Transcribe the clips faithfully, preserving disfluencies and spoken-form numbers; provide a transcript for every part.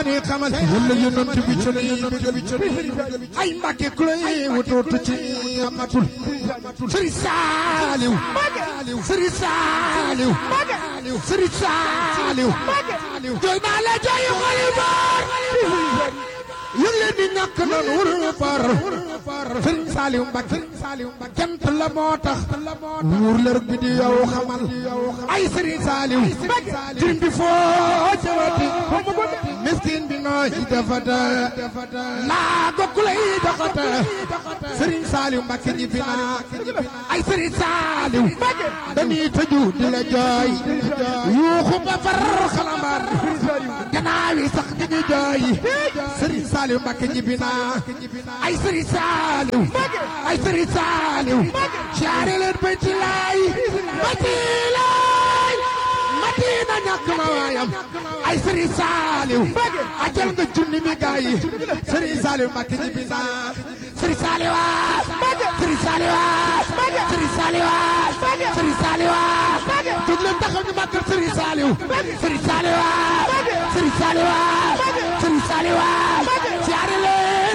ni xamal wala yonent bi ci lay bëgg ay Mbàkke ku lay wutu ci amatul Sëriñ Saaliw Sëriñ Saaliw Sëriñ Saaliw jooy naa la jooy xoli baar yëg leen di ñàkk nan wur par Sëriñ Saaliw Mbàkke jant la moo tax wuur lër bi di yow xamal ay Sëriñ Saaliw jirim bi foo jawati miskin bi nooy defata laa gokku lay doxata Sëriñ Saaliw Mbàkke ñibbi naa ay Sëriñ Saaliw dañuy tëju di la jooy yuuxu ba far xalambaat gannaaw yi sax di ñu jooy Sëriñ Saaliw Mbàkke ñibbi naa ay Sëriñ Saaliw ay Sëriñ Saaliw siyaare leen bayti laay bayti laay Madina ñàkk ma waayam ay Sëriñ Saaliw ajal nga junni mi gaay yi Sëriñ Saaliw Mbàkke ñibbi naa Sëriñ Saaliw Sëriñ Saaliw Sëriñ Saaliw Sëriñ Saaliw jóg leen taxaw ñu màggal Sëriñ Saaliw Sëriñ Saaliw Sëriñ Saaliw Sëriñ Saaliw siyaare leen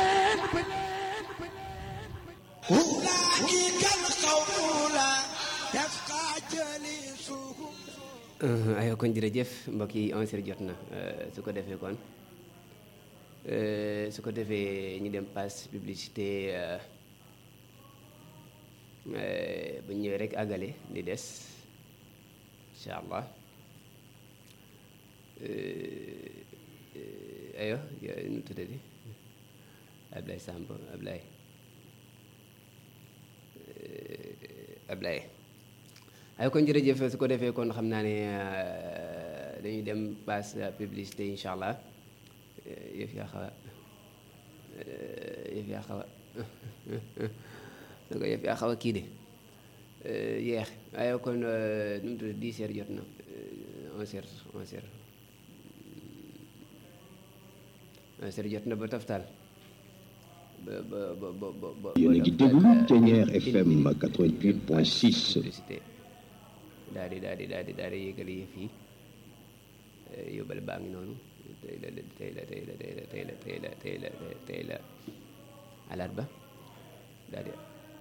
aywa kon jërëjëf mbokk yi onze heures jot na su ko defee kon su ko defee ñu dem passe publicité bu ñu ñëwee rek àggale di des incha allah aywa nu tuddati Ablaye Samb Ablaye Ablaye ay kon jërëjëf su ko defee kon xam naa ne dañuy dem passe publicité incha allah yëf yaa xaw a yëf yaa xaw a donc yëf yaa xaw a kii de yeex ay kon nu mu tudd dix heures jot na onze heures onze heures onze heures jot na ba taftal ba ba ba ba ba yéen a ngi déglu Thiéniere F M quatre-vingt-huit point six. daal di daal di daal di daal di yëgali yëf yi yóbbal baa ngi noonu tey la tey la tey la tey la tey la tey la tey la tey la alaat ba daal di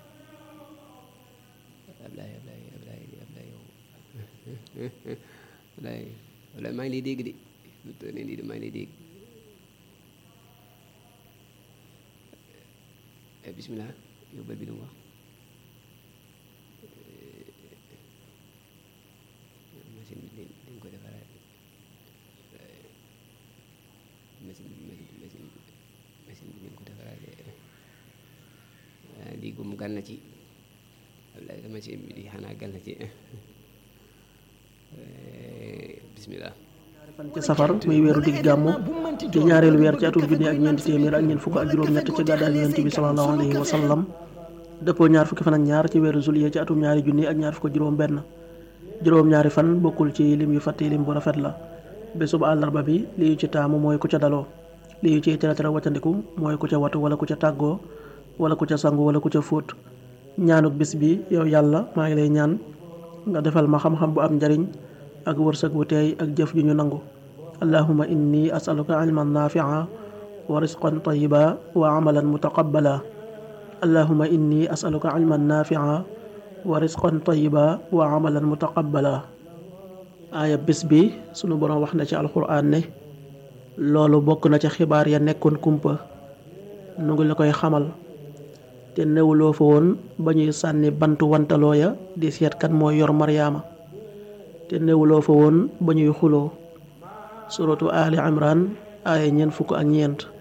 Ablaye Ablaye Ablaye Ablaye yow Ablaye Ablaye maa ngi lay dégg de lu toll nii maa ngi lay dégg bismillah yóbbal bi lu mu wax machine bi dañ ko defaraat machine bi machine machine bi dañ ko defaraat lii gum gan na ci wallaay sa machine bi di xanaa gan na ci bismillah fan ci safar muy weeru digg gàmmu di ñaareelu weer ci atum junni ak ñeenti téeméer ak ñeent fukk ak juróom-ñett ci gàddaay yonent bi sallallahu alayhi wa sallam dëppoo ñaar fukki fan ak ñaar ci weeru juillet ci atum ñaari junni ak ñaar fukk juróom benn juróom-ñaari fan bokkul ci lim yu fàtte lim bu rafet la bésub àllarba bi li yu ci taamu mooy ku ca daloo li yu ciy tere tere waccandiku mooy ku ca watu wala ku ca tàggoo wala ku ca sangu wala ku ca fóot ñaanuk bis bi yow yàlla maa ngi lay ñaan nga defal ma xam-xam bu am njariñ ak wërsëg bu teey ak jëf ju ñu nangu allahumma inni as'aluka ilman nafi'a wa rizqan tayyiba wa amalan mutaqabbala allahumma inni as'aluka ilman nafi'a wa rizqan tayyiba wa amalan mutaqabbala aaya bis bi sunu boroom wax na ci alquran ne loolu bokk na ca xibaar ya nekkoon kumpa nu ngi la koy xamal te newuloo fa woon ba ñuy sànni bantu wantaloo ya di seet kan mooy yor maryaama te newuloo fa woon ba ñuy xuloo suratu ali imran aaya ñeent fukk ak ñeent